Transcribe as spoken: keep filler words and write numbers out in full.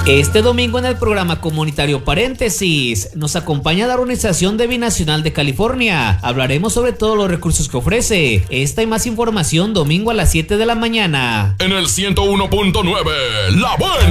Este domingo en el programa comunitario Paréntesis nos acompaña la Organización de Binacional de California. Hablaremos sobre todos los recursos que ofrece. Esta y más información domingo a las siete de la mañana. En el ciento uno punto nueve, La Buena.